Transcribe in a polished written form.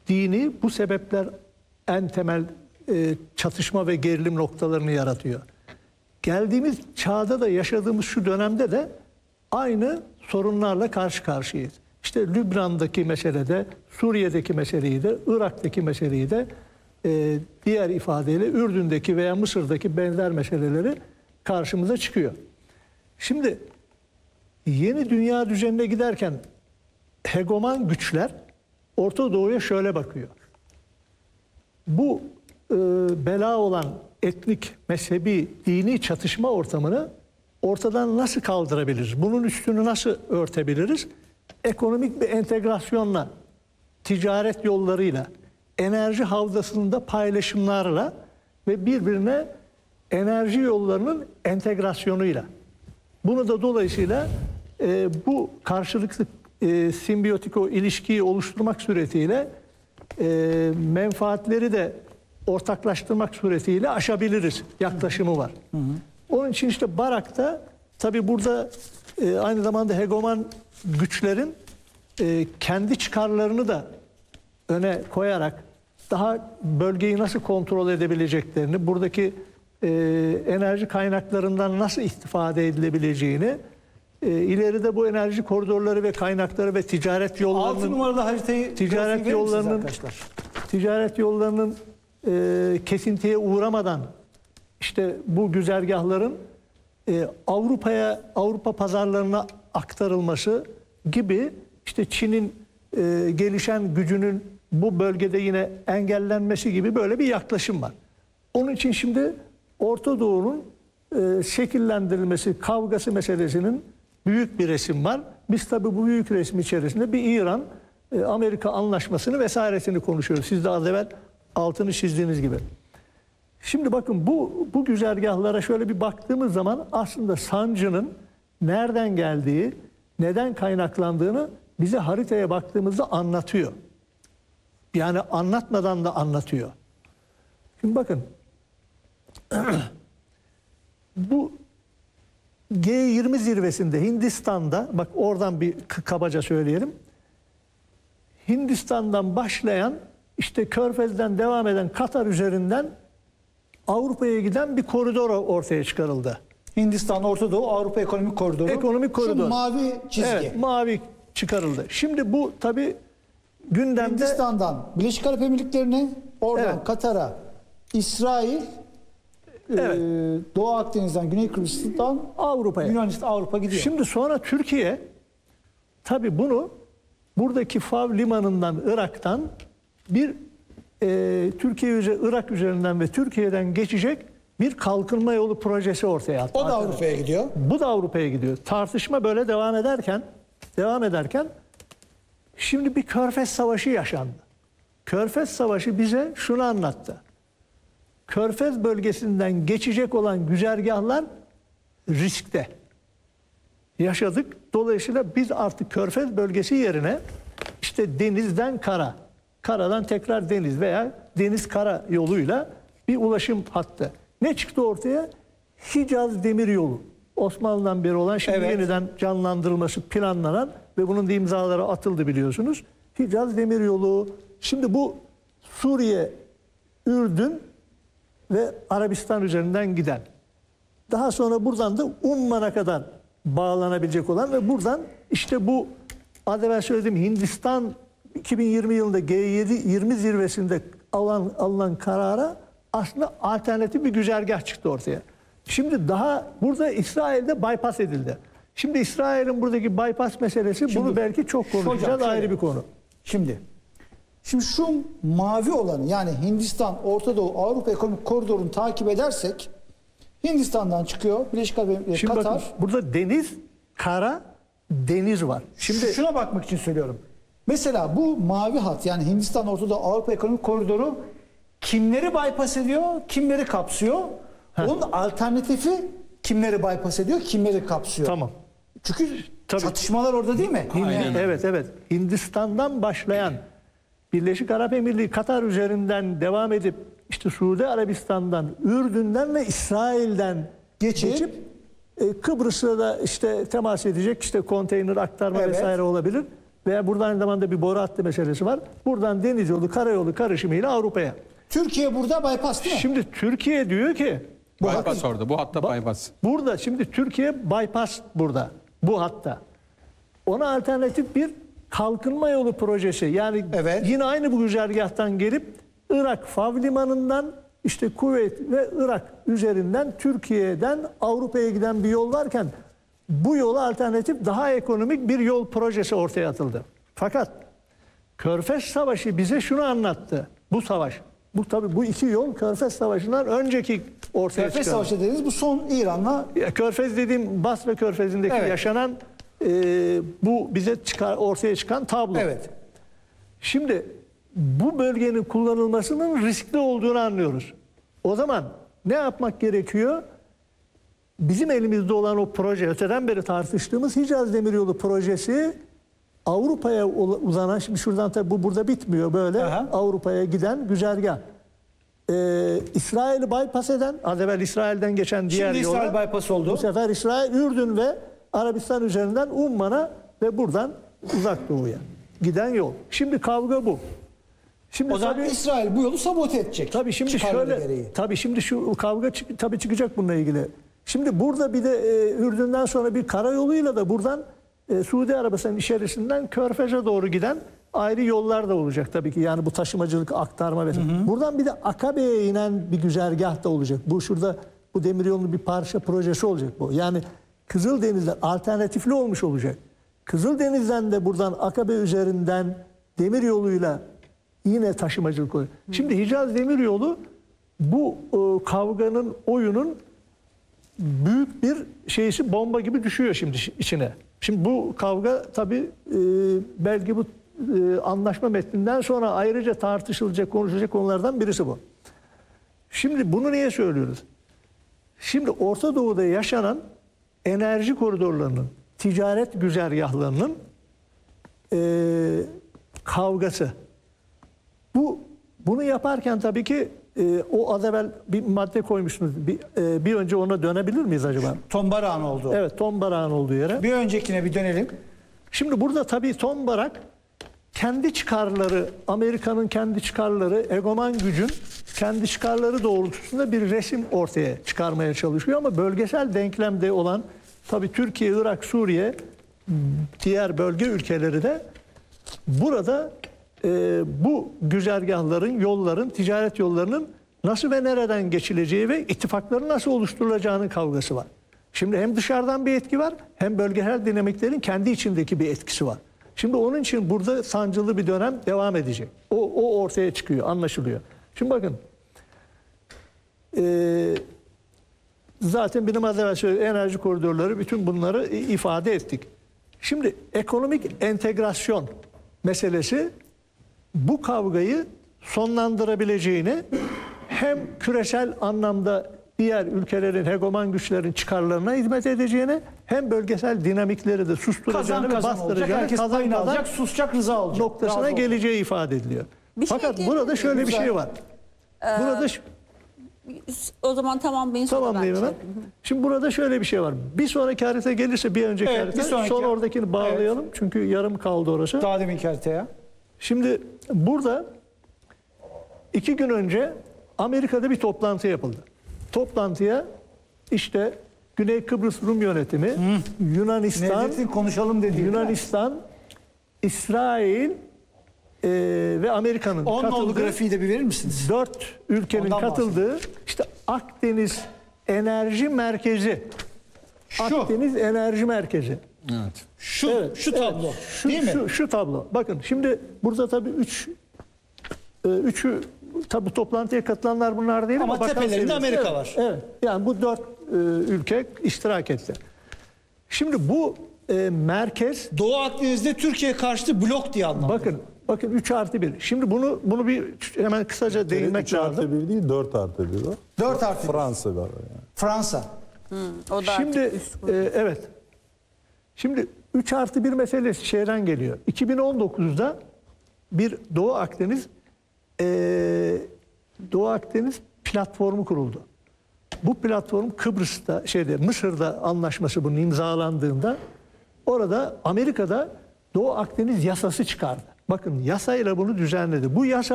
dini bu sebepler en temel çatışma ve gerilim noktalarını yaratıyor. Geldiğimiz çağda da yaşadığımız şu dönemde de aynı sorunlarla karşı karşıyayız. İşte Lübnan'daki meselede, Suriye'deki meseleyi de, Irak'taki meseleyi de diğer ifadeyle Ürdün'deki veya Mısır'daki benzer meseleleri karşımıza çıkıyor. Şimdi yeni dünya düzenine giderken hegeman güçler Orta Doğu'ya şöyle bakıyor. Bu bela olan etnik, mezhebi, dini çatışma ortamını ortadan nasıl kaldırabiliriz? Bunun üstünü nasıl örtebiliriz? Ekonomik bir entegrasyonla, ticaret yollarıyla, enerji havzasında paylaşımlarla ve birbirine enerji yollarının entegrasyonuyla. Bunu da dolayısıyla bu karşılıklı simbiyotik o ilişkiyi oluşturmak suretiyle menfaatleri de ortaklaştırmak suretiyle aşabiliriz yaklaşımı var. Hı hı. Onun için işte Barak'ta tabii burada aynı zamanda hegeman güçlerin kendi çıkarlarını da öne koyarak daha bölgeyi nasıl kontrol edebileceklerini, buradaki enerji kaynaklarından nasıl istifade edilebileceğini, ileride bu enerji koridorları ve kaynakları ve ticaret yollarının 6 numaralı haritayı ticaret yollarının kesintiye uğramadan işte bu güzergahların Avrupa pazarlarına aktarılması gibi işte Çin'in gelişen gücünün bu bölgede yine engellenmesi gibi böyle bir yaklaşım var. Onun için şimdi Orta Doğu'nun şekillendirilmesi, kavgası meselesinin büyük bir resim var. Biz tabii bu büyük resim içerisinde bir İran-Amerika anlaşmasını vesairesini konuşuyoruz. Siz de az evvel altını çizdiğiniz gibi. Şimdi bakın bu güzergahlara şöyle bir baktığımız zaman aslında sancının nereden geldiği, neden kaynaklandığını bize haritaya baktığımızda anlatıyor. Yani anlatmadan da anlatıyor. Şimdi bakın bu G20 zirvesinde Hindistan'da, bak oradan bir kabaca söyleyelim. Hindistan'dan başlayan işte Körfez'den devam eden Katar üzerinden Avrupa'ya giden bir koridor ortaya çıkarıldı. Hindistan, Orta Doğu, Avrupa Ekonomik Koridoru. Ekonomik koridor. Şu mavi çizgi. Evet, mavi çıkarıldı. Şimdi bu tabii gündemde Hindistan'dan Birleşik Arap Emirlikleri'ne, oradan evet, Katar'a, İsrail, evet, Doğu Akdeniz'den, Güney Kıbrıs'tan Avrupa'ya. Yunanistan, Avrupa gidiyor. Şimdi sonra Türkiye tabii bunu buradaki Fav limanından, Irak'tan bir Türkiye Irak üzerinden ve Türkiye'den geçecek bir kalkınma yolu projesi ortaya attı. O da Avrupa'ya gidiyor. Bu da Avrupa'ya gidiyor. Tartışma böyle devam ederken şimdi bir Körfez Savaşı yaşandı. Körfez Savaşı bize şunu anlattı. Körfez bölgesinden geçecek olan güzergahlar riskte. Yaşadık. Dolayısıyla biz artık Körfez bölgesi yerine işte denizden kara, karadan tekrar deniz veya deniz-kara yoluyla bir ulaşım hattı. Ne çıktı ortaya? Hicaz Demiryolu. Osmanlı'dan beri olan, şimdi evet, yeniden canlandırılması planlanan ve bunun da imzaları atıldı biliyorsunuz. Hicaz Demiryolu. Şimdi bu Suriye, Ürdün ve Arabistan üzerinden giden. Daha sonra buradan da Umman'a kadar bağlanabilecek olan ve buradan işte bu az evvel söylediğim Hindistan 2020 yılında G20 zirvesinde alınan karara aslında alternatif bir güzergah çıktı ortaya. Şimdi daha burada İsrail'de bypass edildi. Şimdi İsrail'in buradaki bypass meselesi, şimdi bunu belki çok konuşacağız, ayrı bir konu. Şimdi şu mavi olanı, yani Hindistan, Orta Doğu, Avrupa Ekonomik Koridoru'nu takip edersek Hindistan'dan çıkıyor, Birleşik Arap Emirlikleri, şimdi Katar. Bakın, burada deniz, kara, deniz var. Şimdi şuna bakmak için söylüyorum. Mesela bu mavi hat, yani Hindistan, Orta Doğu, Avrupa Ekonomik Koridoru kimleri bypass ediyor, kimleri kapsıyor? Onun alternatifi kimleri bypass ediyor, kimleri kapsıyor? Tamam. Çünkü çatışmalar orada değil mi? Evet. Hindistan'dan başlayan Birleşik Arap Emirliği, Katar üzerinden devam edip işte Suudi Arabistan'dan, Ürdün'den ve İsrail'den geçip Kıbrıs'a da işte temas edecek, işte konteyner aktarma vesaire olabilir. Veya burada aynı zamanda bir boru hattı meselesi var. Buradan deniz yolu, karayolu karışımıyla Avrupa'ya. Türkiye burada bypass değil mi? Şimdi Türkiye diyor ki Bypass orada. Bu hatta bypass. burada şimdi Türkiye bypass burada bu hatta. Ona alternatif bir kalkınma yolu projesi. Yani Evet. yine aynı bu güzergahtan gelip Irak Fav Limanı'ndan işte Kuveyt ve Irak üzerinden Türkiye'den Avrupa'ya giden bir yol varken bu yola alternatif daha ekonomik bir yol projesi ortaya atıldı. Fakat Körfez Savaşı bize şunu anlattı. Bu savaş. Bu tabii bu iki yol Körfez Savaşı'ndan önceki ortaya Körfez çıkan. Savaşı dediğiniz bu son İran'la Ya, Körfez dediğim Basra Körfezi'ndeki Evet. yaşanan bu bize ortaya çıkan tablo. evet. Şimdi bu bölgenin kullanılmasının riskli olduğunu anlıyoruz. O zaman ne yapmak gerekiyor? Bizim elimizde olan o proje, öteden beri tartıştığımız Hicaz Demiryolu projesi Avrupa'ya uzanan, şimdi şuradan tabii bu burada bitmiyor böyle, Aha. Avrupa'ya giden güzergah. İsrail'i bypass eden, az evvel İsrail'den geçen diğer Şimdi yola, İsrail bypass oldu. bu sefer İsrail, Ürdün ve Arabistan üzerinden Umman'a ve buradan Uzak Doğu'ya giden yol. Şimdi kavga bu. Şimdi O zaman tabii, İsrail bu yolu sabote edecek. tabii şimdi Çıkarları şöyle, gereği. tabii şimdi şu kavga tabii çıkacak bununla ilgili. Şimdi burada bir de Ürdün'den sonra bir karayoluyla da buradan Suudi Arabistan'ın içerisinden Körfez'e doğru giden ayrı yollar da olacak tabii ki. Yani bu taşımacılık, aktarma vesaire. Buradan bir de Akabe'ye inen bir güzergah da olacak. Bu şurada bu demiryolunun bir parça projesi olacak bu. Yani Kızıldeniz'den alternatifli olmuş olacak. Kızıldeniz'den de buradan Akabe üzerinden demiryoluyla yine taşımacılık olacak. Şimdi Hicaz Demiryolu bu kavganın, oyunun büyük bir şeysi, bomba gibi düşüyor şimdi içine. Şimdi bu kavga tabii belki bu anlaşma metninden sonra ayrıca tartışılacak, konuşulacak konulardan birisi bu. Şimdi bunu niye söylüyoruz? Şimdi Orta Doğu'da yaşanan enerji koridorlarının, ticaret güzergahlarının kavgası. Bunu yaparken tabii ki o az evvel bir madde koymuşsunuz. Bir önce ona dönebilir miyiz acaba? Ton Barak'ın oldu. Evet, ton barağın olduğu yere. Bir öncekine bir dönelim. Şimdi burada tabii ton barak kendi çıkarları, Amerika'nın kendi çıkarları, egoman gücün kendi çıkarları doğrultusunda bir resim ortaya çıkarmaya çalışıyor. Ama bölgesel denklemde olan tabii Türkiye, Irak, Suriye, diğer bölge ülkeleri de burada bu güzergahların, yolların, ticaret yollarının nasıl ve nereden geçileceği ve ittifakların nasıl oluşturulacağının kavgası var. Şimdi hem dışarıdan bir etki var, hem bölgesel dinamiklerin kendi içindeki bir etkisi var. Şimdi onun için burada sancılı bir dönem devam edecek. O ortaya çıkıyor, anlaşılıyor. Şimdi bakın, zaten benim az evvel söylediğim enerji koridorları, bütün bunları ifade ettik. Şimdi ekonomik entegrasyon meselesi bu kavgayı sonlandırabileceğini, hem küresel anlamda diğer ülkelerin, hegeman güçlerin çıkarlarına hizmet edeceğini, hem bölgesel dinamikleri de susturacağını Kazan ve kazan olacak. bastıracağını, Herkes payını kazanmadan alacak, susacak, rıza olacak. noktasına Razı olacak. geleceği ifade ediliyor. Bir şey Fakat ekleyebilir burada miyim? şöyle bir Güzel. şey var. Burada O zaman tamam, beni sonra ben tamamlayayım hemen. şey yapayım. Şimdi burada şöyle bir şey var. Bir sonraki harita gelirse bir önceki Evet, harita, bir sonraki. son oradakini bağlayalım. Çünkü yarım kaldı orası. Daha deminki haritaya. Şimdi burada 2 gün önce Amerika'da bir toplantı yapıldı. Toplantıya işte Güney Kıbrıs Rum Yönetimi, Yunanistan, Necdet'in konuşalım dedi. Yunanistan, İsrail ve Amerika'nın 10 nolu katıldığı, grafiği de bir verir misiniz? 4 ülkenin Ondan katıldığı işte Akdeniz Enerji Merkezi. Şu. Akdeniz Enerji Merkezi. Evet. Şu, Evet, şu evet. tablo. Şu, değil mi? Şu tablo. Bakın şimdi burada tabii üçü tabii toplantıya katılanlar bunlar değil Ama bakan tepelerinde seviyesi. Amerika Evet, var. Evet. Yani bu 4 ülke iştirak etti. Şimdi bu merkez, Doğu Akdeniz'de Türkiye karşıtı blok diye anlamlı. bakın 3+1. Şimdi bunu bir hemen kısaca değinmek 3 artı lazım. 1 değil 4 artı 1 var. 4 artı Fransa var yani. Fransa. O da Şimdi artık üst grup. evet. Şimdi 3+1 meselesi şeyden geliyor. 2019'da bir Doğu Akdeniz platformu kuruldu. Bu platform Kıbrıs'ta Mısır'da anlaşması bunun imzalandığında orada Amerika'da Doğu Akdeniz yasası çıkardı. Bakın yasayla bunu düzenledi. Bu yasa